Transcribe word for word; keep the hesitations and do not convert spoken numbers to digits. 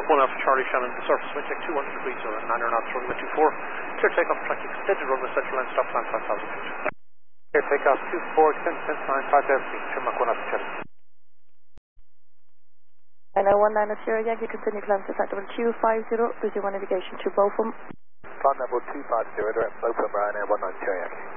one Alpha Charlie Shannon, the surface wind check two hundred degrees or nine knots, running at two four. Clear takeoff, track extended runway central line, stop line five thousand feet. Clear takeoff, two four, extended central line five thousand feet, trim Mach one Alpha Charlie. Hello, one nine zero Yankee, continue climb to flight level two five zero, busy one navigation to Beaufort. Flight level two five zero, direct Beaufort, Ryanair one nine zero Yankee.